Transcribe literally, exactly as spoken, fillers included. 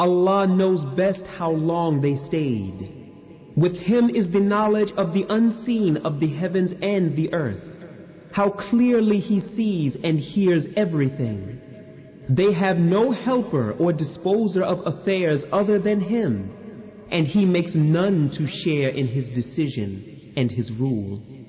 Allah knows best how long they stayed. With Him is the knowledge of the unseen of the heavens and the earth. How clearly He sees and hears everything. They have no helper or disposer of affairs other than Him, and He makes none to share in His decision and His rule.